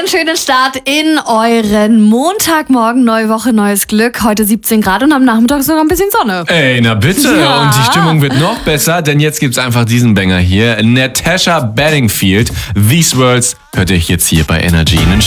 Einen schönen Start in euren Montagmorgen. Neue Woche, neues Glück. Heute 17 Grad und am Nachmittag sogar ein bisschen Sonne. Ey, na bitte. Ja. Und die Stimmung wird noch besser, denn jetzt gibt's einfach diesen Banger hier. Natasha Bedingfield, These Words, hört ihr jetzt hier bei Energy.